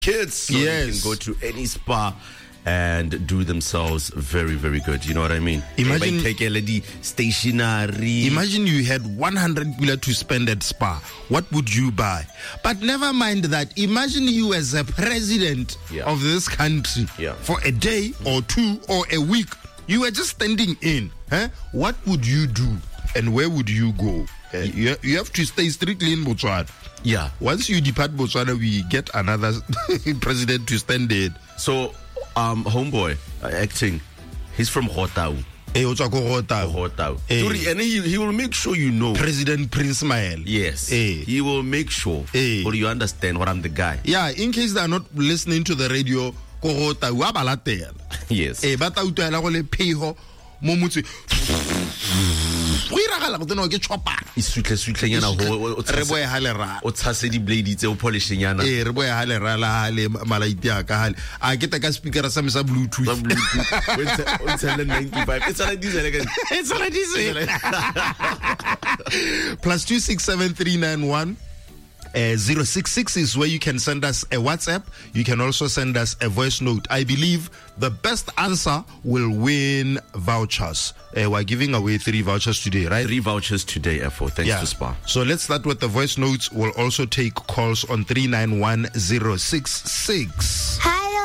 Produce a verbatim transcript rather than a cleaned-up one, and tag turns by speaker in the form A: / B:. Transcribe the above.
A: kids, so
B: Yes.
A: they can go to any spa and do themselves very, very good. You know what I mean?
B: Imagine-
A: take a lady stationery.
B: Imagine you had one hundred million to spend at Spa. What would you buy? But never mind that. Imagine you as a president
A: Yeah.
B: of this country
A: Yeah.
B: for a day or two or a week. You were just standing in. Huh? What would you do? And where would you go? Uh, you, you have to stay strictly in Botswana.
A: Yeah.
B: Once you depart Botswana, we get another president to stand in.
A: So, um, homeboy uh, acting, he's from Hotau.
B: Eh, o tswa ko Rotao.
A: Hotau.
B: Eh.
A: Sorry, and he, he will make sure you know.
B: President Prince Mael.
A: Yes.
B: Eh.
A: He will make sure.
B: Eh.
A: Or you understand what I'm the guy.
B: Yeah, in case they're not listening to the radio, ko Rotao, wa ba latela.
A: Yes.
B: Eh, ba ta utlwela go le pheho mo motse. Go iragala go tsena ke chopper.
A: Isutle sutlenyana ho
B: Re boe ha le ra.
A: o tshase di blade tse o polishingana.
B: Eh, re boe ha le ra la ha le malaiti a ka ha le. A ke ta ka speaker sa me sa Bluetooth.
A: Sa Bluetooth. O tshela ninety-five. It's like this again.
B: It's like this. Plus two six seven three nine one. Uh, zero six six is where you can send us a WhatsApp. You can also send us a voice note. I believe the best answer will win vouchers. Uh, we're giving away three vouchers today, right?
A: Three vouchers today, F O, thanks to Spa.
B: So let's start with the voice notes. We'll also take calls on three nine one zero six six.
C: Hi.